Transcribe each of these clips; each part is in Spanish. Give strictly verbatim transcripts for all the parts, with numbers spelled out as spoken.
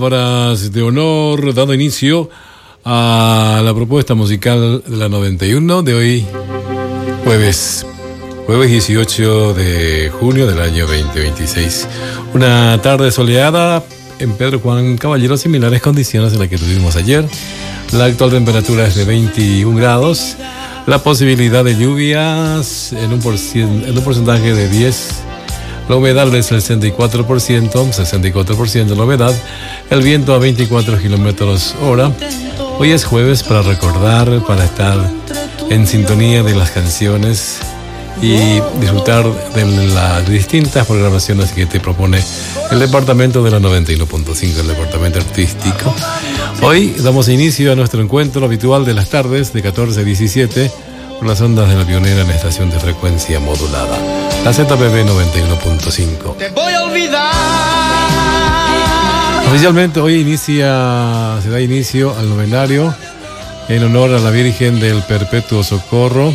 Palabras de honor, dando inicio a la propuesta musical de la noventa y uno de hoy, jueves, jueves dieciocho de junio del año veinte veintiséis. Una tarde soleada en Pedro Juan Caballero, similares condiciones a las que tuvimos ayer. La actual temperatura es de veintiún grados, la posibilidad de lluvias en un, porcien- en un porcentaje de diez. La humedad del sesenta y cuatro por ciento, sesenta y cuatro por ciento la humedad, el viento a veinticuatro kilómetros hora. Hoy es jueves para recordar, para estar en sintonía de las canciones y disfrutar de las distintas programaciones que te propone el departamento de la noventa y uno punto cinco, el departamento artístico. Hoy damos inicio a nuestro encuentro habitual de las tardes de catorce a diecisiete por las ondas de la pionera en la estación de frecuencia modulada, la Z P B noventa y uno punto cinco. Te voy a olvidar. Oficialmente hoy inicia, se da inicio al novenario en honor a la Virgen del Perpetuo Socorro.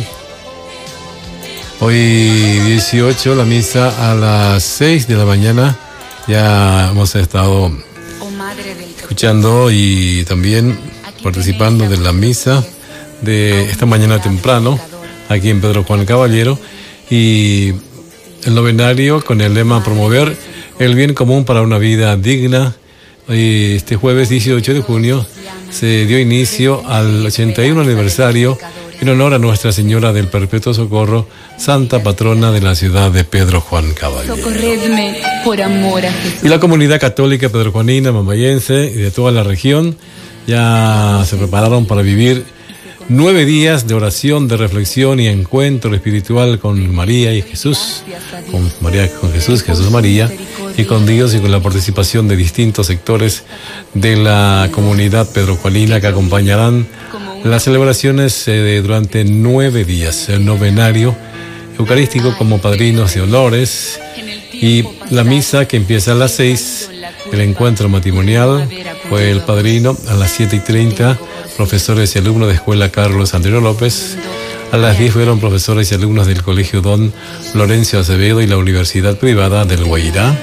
Hoy dieciocho, la misa a las seis de la mañana. Ya hemos estado escuchando y también participando de la misa de esta mañana temprano aquí en Pedro Juan Caballero, y el novenario con el lema promover el bien común para una vida digna. Y este jueves dieciocho de junio se dio inicio al ochenta y uno aniversario en honor a Nuestra Señora del Perpetuo Socorro, santa patrona de la ciudad de Pedro Juan Caballero. Socorredme por amor a Jesús. Y la comunidad católica pedrojuanina, mambayense y de toda la región ya se prepararon para vivir nueve días de oración, de reflexión y encuentro espiritual con María y Jesús, con María, con Jesús, Jesús María, y con Dios, y con la participación de distintos sectores de la comunidad pedrojuanina que acompañarán las celebraciones eh, durante nueve días, el novenario eucarístico como padrinos de honores, y la misa que empieza a las seis, el encuentro matrimonial, fue el padrino a las siete y treinta, profesores y alumnos de Escuela Carlos Andrero López. A las diez fueron profesores y alumnos del Colegio Don Lorenzo Acevedo y la Universidad Privada del Guairá.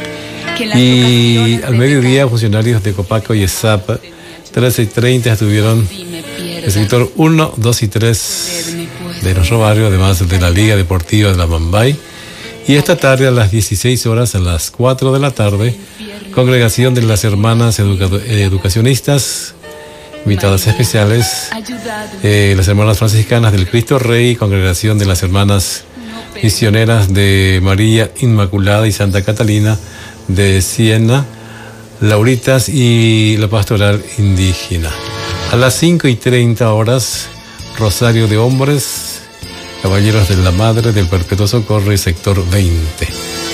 Y al mediodía, funcionarios de Copaco y ESAP. trece y treinta estuvieron el sector uno, dos y tres de nuestro barrio, además de la Liga Deportiva de la Mambay. Y esta tarde, a las dieciséis horas, a las cuatro de la tarde, congregación de las hermanas educa- educacionistas, invitadas especiales, eh, las hermanas franciscanas del Cristo Rey, congregación de las hermanas misioneras de María Inmaculada y Santa Catalina de Siena, Lauritas y la pastoral indígena. A las cinco y treinta horas, Rosario de Hombres, Caballeros de la Madre del Perpetuo Socorro y sector veinte.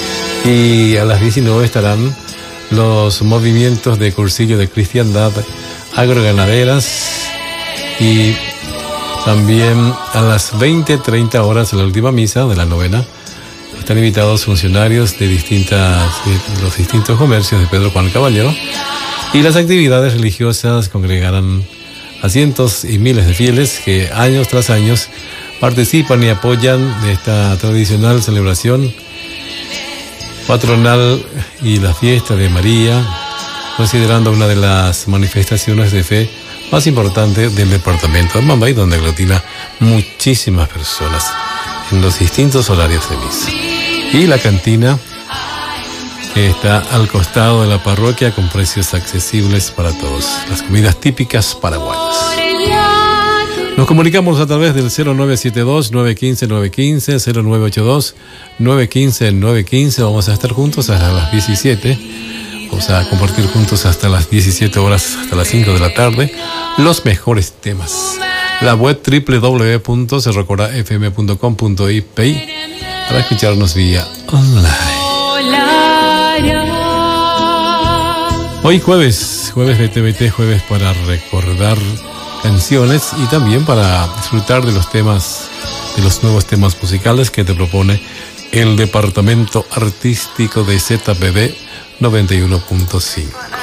Y a las diecinueve estarán los movimientos de cursillo de cristiandad agroganaderas, y también a las veinte treinta horas, la última misa de la novena. Están invitados funcionarios de distintas, de los distintos comercios de Pedro Juan Caballero, y las actividades religiosas congregarán a cientos y miles de fieles que años tras años participan y apoyan de esta tradicional celebración patronal y la fiesta de María, considerando una de las manifestaciones de fe más importantes del departamento de Mambay, donde aglutina muchísimas personas en los distintos horarios de misa. Y la cantina, que está al costado de la parroquia, con precios accesibles para todos, las comidas típicas paraguayas. Nos comunicamos a través del cero nueve siete dos, nueve uno cinco, nueve uno cinco, cero nueve ocho dos, nueve uno cinco, nueve uno cinco. Vamos a estar juntos hasta las diecisiete. Vamos a compartir juntos hasta las diecisiete horas, hasta las cinco de la tarde, los mejores temas. La web doble u doble u doble u punto cerro cora f m punto com punto i p para escucharnos vía online. Hoy jueves, jueves de T V T, jueves para recordar canciones y también para disfrutar de los temas, de los nuevos temas musicales que te propone el departamento artístico de Z P B noventa y uno punto cinco.